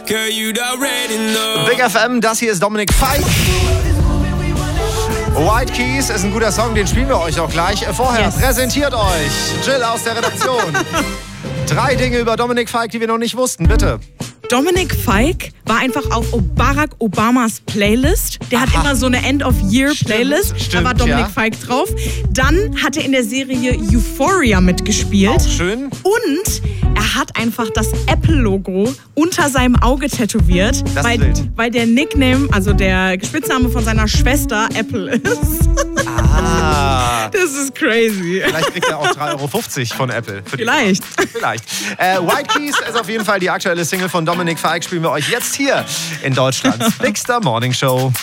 Girl, you'd already know. Big FM, das hier ist Dominic Fike. White Keys ist ein guter Song, den spielen wir euch auch gleich. Vorher präsentiert euch Jill aus der Redaktion. 3 Dinge über Dominic Fike, die wir noch nicht wussten, bitte. Dominic Fike war einfach auf Barack Obamas Playlist. Der hat immer so eine End-of-Year-Playlist. Da war Dominic Fike drauf. Dann hat er in der Serie Euphoria mitgespielt. Auch schön. Und er hat einfach das Apple-Logo unter seinem Auge tätowiert, weil der Nickname, also der Spitzname von seiner Schwester Apple ist. Das ist crazy. Vielleicht kriegt er auch 3,50 € von Apple. Vielleicht. White Keys ist auf jeden Fall die aktuelle Single von Dominic Fike. Spielen wir euch jetzt hier in Deutschlands Big Star Morning Show.